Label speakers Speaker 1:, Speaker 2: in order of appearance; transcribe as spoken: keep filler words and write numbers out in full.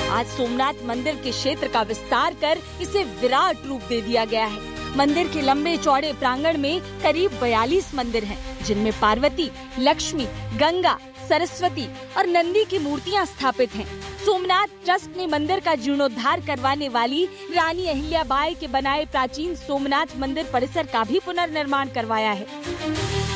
Speaker 1: आज सोमनाथ मंदिर के क्षेत्र का विस्तार कर इसे विराट रूप दे दिया गया है। मंदिर के लंबे चौड़े प्रांगण में करीब बयालीस मंदिर हैं, जिनमें पार्वती, लक्ष्मी, गंगा, सरस्वती और नंदी की मूर्तियां स्थापित हैं। सोमनाथ ट्रस्ट ने मंदिर का जीर्णोद्धार करवाने वाली रानी अहिल्याबाई के बनाए प्राचीन सोमनाथ मंदिर परिसर का भी पुनर्निर्माण करवाया है।